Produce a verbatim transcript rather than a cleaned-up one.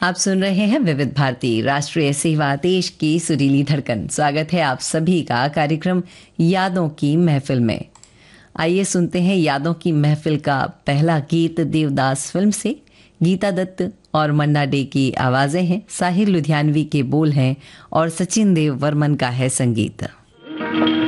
आप सुन रहे हैं विविध भारती राष्ट्रीय सेवा देश की सुरीली धड़कन। स्वागत है आप सभी का कार्यक्रम यादों की महफिल में। आइए सुनते हैं यादों की महफिल का पहला गीत देवदास फिल्म से। गीता दत्त और मन्ना डे की आवाज़ें हैं, साहिर लुधियानवी के बोल हैं और सचिन देव वर्मन का है संगीत।